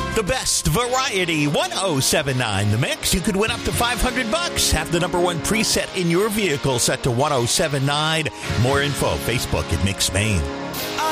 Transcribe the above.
The best variety, 1079 The Mix. You could win up to $500. Have the number one preset in your vehicle set to 1079. More info, Facebook at Mix Maine.